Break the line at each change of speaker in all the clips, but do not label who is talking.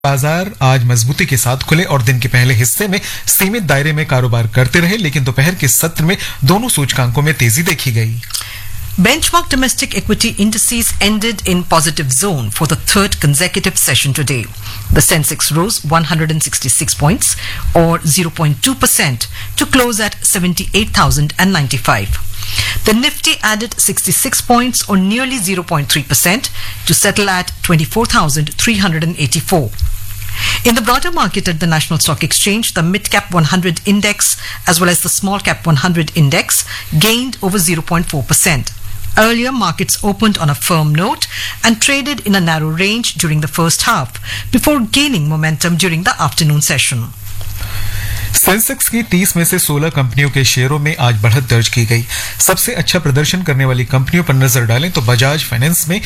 बाजार आज मजबूती के साथ खुले और दिन के पहले हिस्से में सीमित दायरे में कारोबार करते रहे, लेकिन दोपहर के सत्र में दोनों सूचकांकों में तेजी देखी गई।
Benchmark domestic equity indices ended in positive zone for the third consecutive session today. The Sensex rose 166 points or 0.2% to close at 78,095. The Nifty added 66 points or nearly 0.3% to settle at 24,384. In the broader market at the National Stock Exchange, the Mid-Cap 100 Index as well as the Small-Cap 100 Index gained over 0.4%. Earlier, markets opened on a firm note and traded in a narrow range during the first half before gaining momentum during the afternoon session.
Sensex की 30 में से 16 कंपनियों के शेयरों में आज बढ़त दर्ज की गई। सबसे अच्छा प्रदर्शन करने वाली कंपनियों पर नजर डालें तो बजाज फाइनेंस में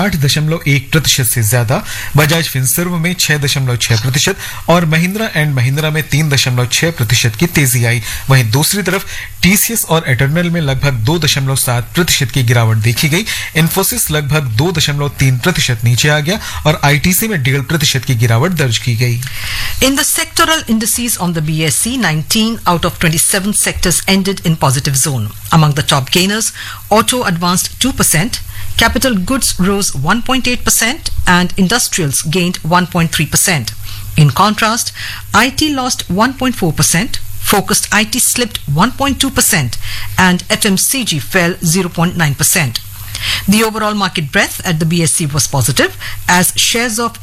8.1% से ज्यादा, बजाज फिनसर्व में 6.6% और महिंद्रा एंड महिंद्रा में 3.6% की तेजी आई। वहीं दूसरी तरफ टीसीएस और एटर्नल में लगभग 2.7% की गिरावट देखी गई। इन्फोसिस लगभग 2.3% नीचे आ गया और आईटीसी में 1.5% की गिरावट दर्ज की गई।
In the sectoral indices on the BSE, 19 out of 27 sectors ended in positive zone. Among the top gainers, auto advanced 2%, capital goods rose 1.8% and industrials gained 1.3%. In contrast, IT lost 1.4%, focused IT slipped 1.2% and FMCG fell 0.9%. The overall market breadth at the BSE was positive as shares of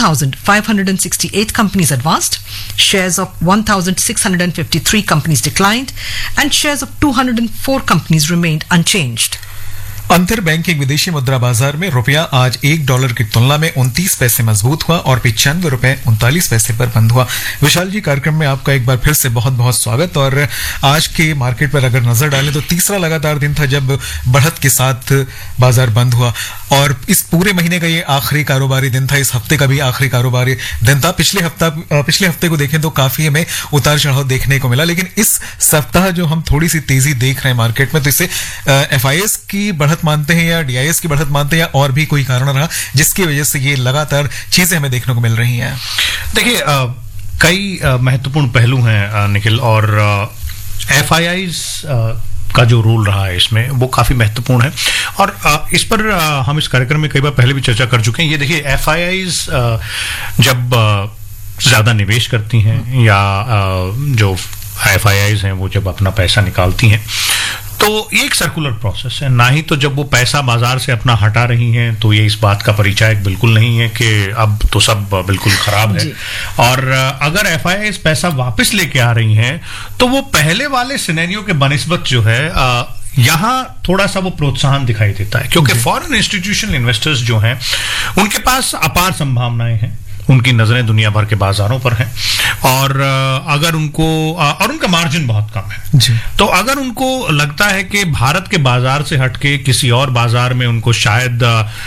2,568 companies advanced, shares of 1,653 companies declined, and shares of 204 companies remained unchanged.
अंतर banking विदेशी मुद्रा बाजार में रुपया आज $1 की तुलना में 29 पैसे मजबूत हुआ और 95 रुपए 39 पैसे पर बंद हुआ। विशाल जी, कार्यक्रम में आपका एक बार फिर से बहुत बहुत स्वागत। और आज के मार्केट पर अगर नजर डालें तो तीसरा लगातार दिन था जब बढ़त के साथ बाजार बंद हुआ और इस पूरे महीने का ये आखिरी कारोबारी दिन था। इस हफ्ते का भी आखिरी कारोबारी दिन था। पिछले हफ्ते को देखें तो काफी हमें उतार चढ़ाव देखने को मिला, लेकिन इस सप्ताह जो हम थोड़ी सी तेजी देख रहे हैं मार्केट में, तो इसे एफआईएस की बढ़त मानते हैं या डीआईएस की बढ़त मानते हैं या और भी कोई कारण रहा जिसकी वजह से ये लगातार चीजें हमें देखने को मिल रही हैं?
देखिए, कई महत्वपूर्ण पहलू हैं निखिल, और एफआईआईज का जो रोल रहा है इसमें वो काफी महत्वपूर्ण है और इस पर हम इस कार्यक्रम में कई बार पहले भी चर्चा कर चुके हैं। ये देखिए, एफआईआईज जब ज्यादा निवेश करती हैं या जो एफआईआईज हैं वो जब अपना पैसा निकालती हैं तो ये एक सर्कुलर प्रोसेस है। ना ही तो जब वो पैसा बाजार से अपना हटा रही हैं तो ये इस बात का परिचायक बिल्कुल नहीं है कि अब तो सब बिल्कुल खराब है, और अगर एफआईआईज पैसा वापस लेके आ रही हैं तो वो पहले वाले सिनेरियो के बनिस्बत जो है यहां थोड़ा सा वो प्रोत्साहन दिखाई देता है, क्योंकि फॉरेन इंस्टीट्यूशनल इन्वेस्टर्स जो हैं उनके पास अपार संभावनाएं हैं, उनकी नजरें दुनिया भर के बाजारों पर हैं और अगर उनको और उनका मार्जिन बहुत कम है जी। तो अगर उनको लगता है कि भारत के बाजार से हटके किसी और बाजार में उनको शायद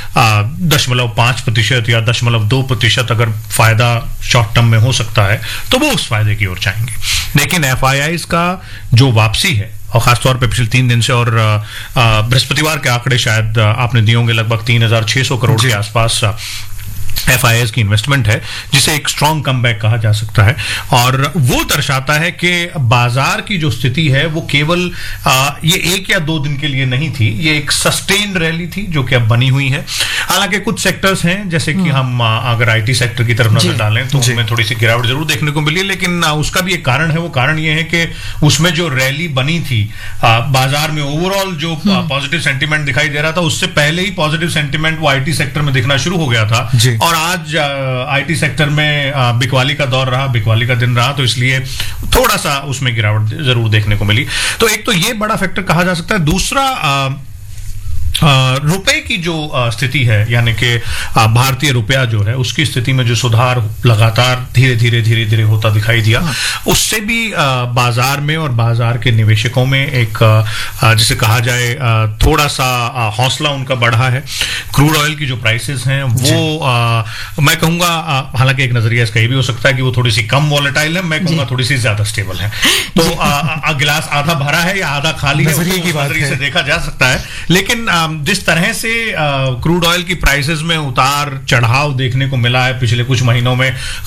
0.5% या 0.2% अगर फायदा शॉर्ट टर्म में हो सकता है तो वो उस फायदे की ओर जाएंगे। लेकिन एफआईआईज का जो वापसी है, और खासतौर पे पिछले 3 दिन से, और बृहस्पतिवार के आंकड़े शायद आपने दिए होंगे, लगभग 3,600 करोड़ के आसपास एफआईआईज की इन्वेस्टमेंट है, जिसे एक स्ट्रॉन्ग कमबैक कहा जा सकता है। और वो दर्शाता है कि बाजार की जो स्थिति है वो केवल ये 1 या 2 दिन के लिए नहीं थी, ये एक सस्टेन्ड रैली थी जो कि अब बनी हुई है। हालांकि कुछ सेक्टर्स हैं जैसे कि हम अगर आईटी सेक्टर की तरफ नजर डालें तो उसमें थोड़ी सी गिरावट जरूर देखने को मिली, लेकिन उसका भी एक कारण है। वो कारण ये है कि उसमें जो रैली बनी थी बाजार में ओवरऑल जो पॉजिटिव सेंटीमेंट दिखाई दे रहा था, उससे पहले ही पॉजिटिव सेंटीमेंट वो आईटी सेक्टर में दिखना शुरू हो गया था और आज आईटी सेक्टर में बिकवाली का दौर रहा, बिकवाली का दिन रहा, तो इसलिए थोड़ा सा उसमें गिरावट जरूर देखने को मिली। तो एक तो ये बड़ा फैक्टर कहा जा सकता है। दूसरा, रुपए की जो स्थिति है, यानी कि भारतीय रुपया जो है उसकी स्थिति में जो सुधार लगातार धीरे धीरे होता दिखाई दिया, उससे भी बाजार में और बाजार के निवेशकों में एक जिसे कहा जाए थोड़ा सा हौसला उनका बढ़ा है। क्रूड ऑयल की जो प्राइसेस हैं वो मैं कहूंगा, हालांकि एक नजरिया इसका ये भी हो सकता है कि वो थोड़ी सी कम वॉलेटाइल है, मैं कहूंगा थोड़ी सी ज्यादा स्टेबल है। तो गिलास आधा भरा है या आधा खाली है, नजरिए की बात से देखा जा सकता है। लेकिन जिस तरह से क्रूड ऑयल की प्राइसेस में उतार चढ़ाव देखने को मिला है पिछले कुछ महीनों में,